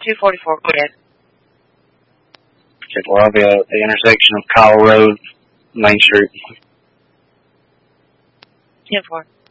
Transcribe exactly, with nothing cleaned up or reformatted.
two forty-four, cleared. ten four, I'll be at the intersection of Kyle Road, Main Street. ten four.